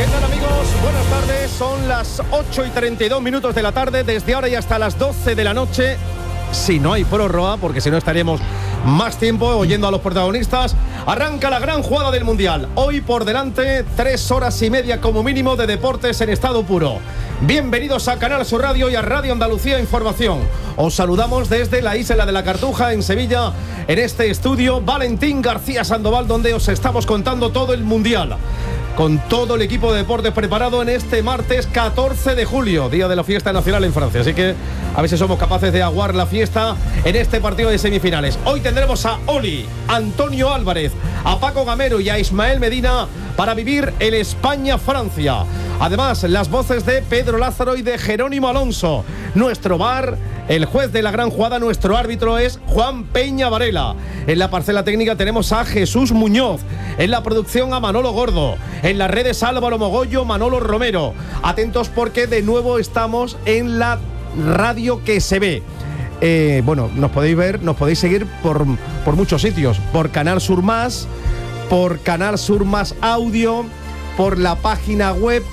¿Qué tal, amigos? Buenas tardes, son las 8:32 de la tarde, desde ahora y hasta las 12 de la noche, si no hay prórroga, porque si no estaríamos más tiempo oyendo a los protagonistas. Arranca la gran jugada del Mundial. Hoy por delante 3 horas y media como mínimo de deportes en estado puro. Bienvenidos a Canal Sur Radio y a Radio Andalucía Información. Os saludamos desde la Isla de la Cartuja, en Sevilla, en este estudio Valentín García Sandoval, donde os estamos contando todo el Mundial, con todo el equipo de deportes preparado en este martes 14 de julio, día de la fiesta nacional en Francia. Así que a ver si somos capaces de aguar la fiesta en este partido de semifinales. Hoy tendremos a Oli, Antonio Álvarez, a Paco Gamero y a Ismael Medina para vivir el España-Francia. Además, las voces de Pedro Lázaro y de Jerónimo Alonso. Nuestro VAR, el juez de la gran jugada, nuestro árbitro es Juan Peña Varela. En la parcela técnica tenemos a Jesús Muñoz. En la producción a Manolo Gordo. En las redes Álvaro Mogollo, Manolo Romero. Atentos porque de nuevo estamos en la radio que se ve. Bueno, nos podéis ver, nos podéis seguir por muchos sitios. Por Canal Sur Más, por Canal Sur Más Audio, por la página web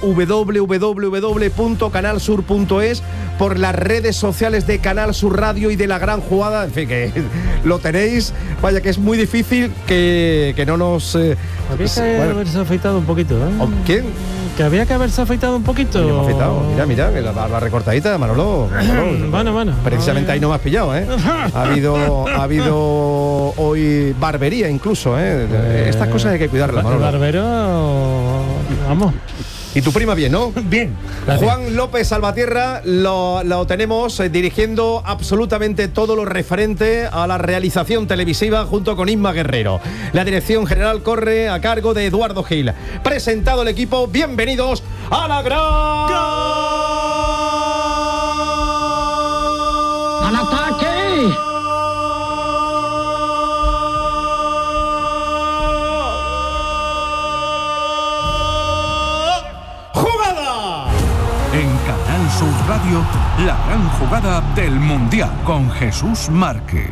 www.canalsur.es, por las redes sociales de Canal Sur Radio y de La Gran Jugada. En fin, que lo tenéis. Vaya, que es muy difícil que no nos... Había que haberse afeitado un poquito, ¿eh? ¿Quién? Que había que haberse afeitado un poquito. Yo me he afeitado. Mira, que la barba recortadita, Manolo. Bueno. Precisamente ahí no me has pillado, ¿eh? Ha habido hoy barbería incluso, ¿eh? Estas cosas hay que cuidarlas, Manolo. El barbero, vamos. Y tu prima bien, ¿no? Bien. Gracias. Juan López Salvatierra lo tenemos dirigiendo absolutamente todo lo referente a la realización televisiva junto con Inma Guerrero. La dirección general corre a cargo de Eduardo Gil. Presentado el equipo, bienvenidos a la gran... ¡Al ataque! Sur Radio, la gran jugada del Mundial con Jesús Márquez.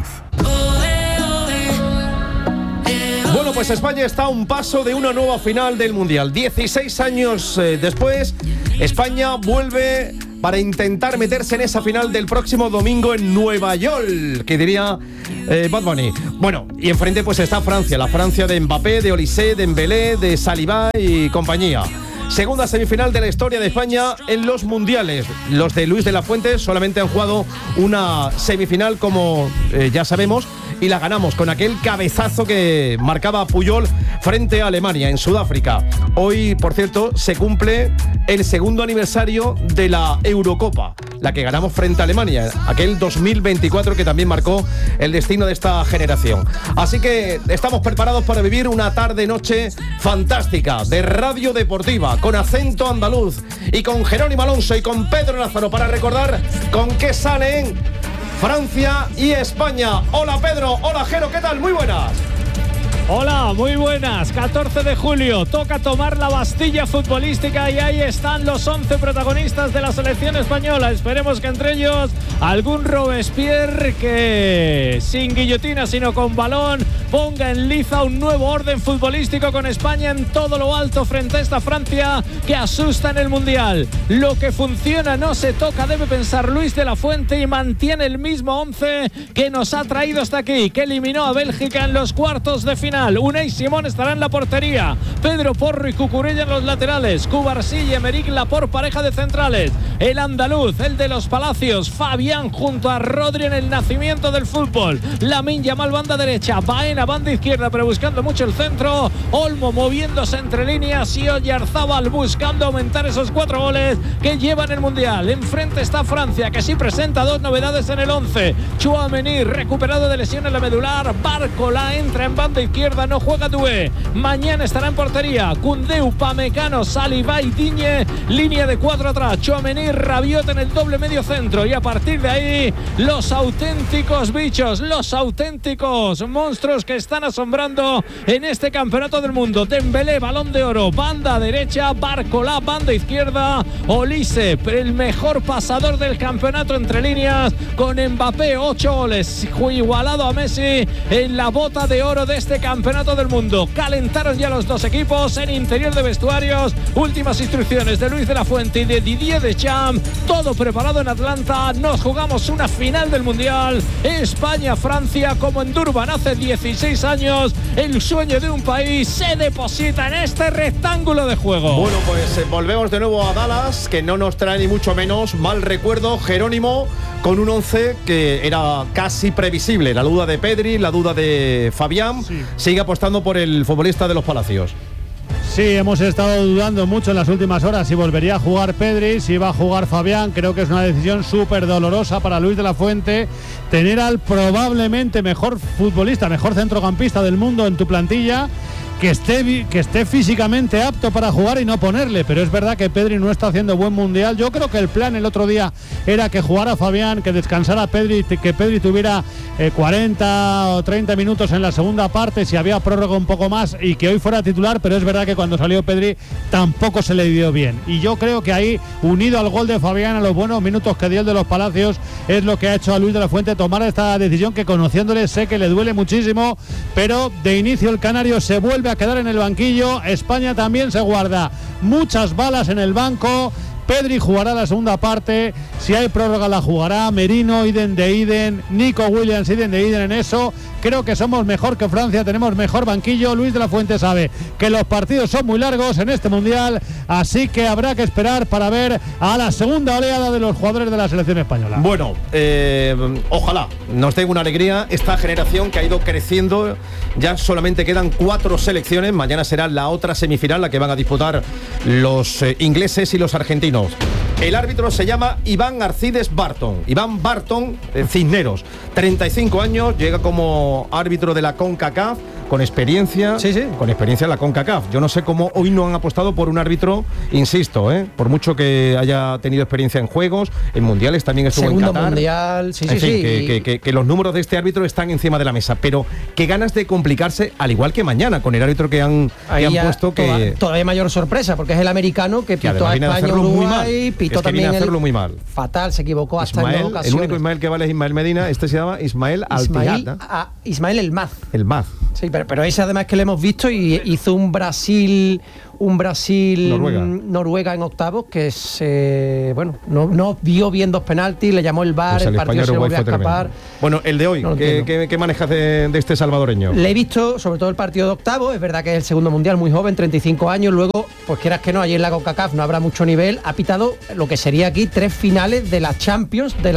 Bueno, pues España está a un paso de una nueva final del Mundial. 16 años después, España vuelve para intentar meterse en esa final del próximo domingo en Nueva York, que diría Bad Bunny. Bueno, y enfrente pues está Francia, la Francia de Mbappé, de Olise, de Dembélé, de Saliba y compañía. Segunda semifinal de la historia de España en los mundiales. Los de Luis de la Fuente solamente han jugado una semifinal, como ya sabemos, y la ganamos con aquel cabezazo que marcaba Puyol frente a Alemania en Sudáfrica. Hoy, por cierto, se cumple el segundo aniversario de la Eurocopa, la que ganamos frente a Alemania, aquel 2024 que también marcó el destino de esta generación. Así que estamos preparados para vivir una tarde-noche fantástica de radio deportiva, con acento andaluz y con Jerónimo Alonso y con Pedro Lázaro para recordar con qué salen Francia y España. Hola Pedro, hola Jero, ¿qué tal? Muy buenas. Hola, muy buenas. 14 de julio, toca tomar la Bastilla futbolística y ahí están los 11 protagonistas de la selección española. Esperemos que entre ellos algún Robespierre que sin guillotina sino con balón ponga en liza un nuevo orden futbolístico con España en todo lo alto frente a esta Francia que asusta en el Mundial. Lo que funciona no se toca, debe pensar Luis de la Fuente, y mantiene el mismo 11 que nos ha traído hasta aquí, que eliminó a Bélgica en los cuartos de final. Unai Simón estará en la portería, Pedro Porro y Cucurella en los laterales, Cubarsí y Emerick Laporte pareja de centrales, el andaluz, el de los Palacios, Fabián junto a Rodri en el nacimiento del fútbol, Lamine Yamal banda derecha, Baena banda izquierda pero buscando mucho el centro, Olmo moviéndose entre líneas y Oyarzábal buscando aumentar esos 4 goles que llevan el Mundial. Enfrente está Francia, que sí presenta 2 novedades en el 11, Tchouaméni recuperado de lesión en la medular, Barcola entra en banda izquierda, no juega Doué, mañana estará en portería Koundé, Upamecano, Saliba y Digne, línea de 4 atrás, Tchouaméni, Rabiot en el doble medio centro, y a partir de ahí los auténticos bichos, los auténticos monstruos que están asombrando en este campeonato del mundo. Dembélé, balón de oro, banda derecha, Barcola, banda izquierda, Olise, el mejor pasador del campeonato entre líneas, con Mbappé 8 goles, igualado a Messi en la bota de oro de este campeonato Campeonato del Mundo. Calentaron ya los dos equipos en interior de vestuarios. Últimas instrucciones de Luis de la Fuente y de Didier Deschamps. Todo preparado en Atlanta. Nos jugamos una final del Mundial. España-Francia, como en Durban hace 16 años. El sueño de un país se deposita en este rectángulo de juego. Bueno, pues volvemos de nuevo a Dallas, que no nos trae ni mucho menos mal recuerdo. Jerónimo con un 11 que era casi previsible. La duda de Pedri, la duda de Fabián. Sí. Sigue apostando por el futbolista de los Palacios. Sí, hemos estado dudando mucho en las últimas horas si volvería a jugar Pedri, si iba a jugar Fabián. Creo que es una decisión súper dolorosa para Luis de la Fuente tener al probablemente mejor futbolista, mejor centrocampista del mundo en tu plantilla, que esté físicamente apto para jugar y no ponerle. Pero es verdad que Pedri no está haciendo buen mundial. Yo creo que el plan el otro día era que jugara Fabián, que descansara Pedri, que Pedri tuviera 40 o 30 minutos en la segunda parte, si había prórroga un poco más, y que hoy fuera titular. Pero es verdad que cuando salió Pedri tampoco se le dio bien, y yo creo que ahí, unido al gol de Fabián, a los buenos minutos que dio el de los Palacios, es lo que ha hecho a Luis de la Fuente tomar esta decisión, que conociéndole sé que le duele muchísimo. Pero de inicio el canario se vuelve a quedar en el banquillo. España también se guarda muchas balas en el banco. Pedri jugará la segunda parte, si hay prórroga la jugará. Merino, idem de idem. Nico Williams, idem de idem en eso. Creo que somos mejor que Francia, tenemos mejor banquillo. Luis de la Fuente sabe que los partidos son muy largos en este Mundial, así que habrá que esperar para ver a la segunda oleada de los jugadores de la selección española. Bueno, ojalá nos dé una alegría esta generación que ha ido creciendo. Ya solamente quedan 4 selecciones. Mañana será la otra semifinal, la que van a disputar los ingleses y los argentinos. El árbitro se llama Iván Arcides Barton. Iván Barton, Cisneros, 35 años, llega como árbitro de la CONCACAF, con experiencia, con experiencia en la CONCACAF. Yo no sé cómo hoy no han apostado por un árbitro, insisto, por mucho que haya tenido experiencia en juegos, en mundiales, también estuvo Segundo en Qatar. mundial, Que los números de este árbitro están encima de la mesa, pero qué ganas de complicarse, al igual que mañana, con el árbitro que han puesto, que todavía mayor sorpresa, porque es el americano que pitó a España, Uruguay, pitó también hacerlo muy mal. Fatal, se equivocó hasta en 2 ocasiones. El único Ismael que vale es Ismael Medina, este se llama Ismael Altihad. Ismael El Maz. El Maz. Sí, pero ese además que lo hemos visto, y hizo un Brasil Noruega en octavos, que no vio bien 2 penaltis, le llamó el VAR, pues el partido se volvió a escapar. Bueno, el de hoy, ¿qué manejas de este salvadoreño? Le he visto sobre todo el partido de octavos. Es verdad que es el segundo mundial, muy joven, 35 años. Luego, pues quieras que no, allí en la CONCACAF no habrá mucho nivel. Ha pitado lo que sería aquí 3 finales de la Champions, de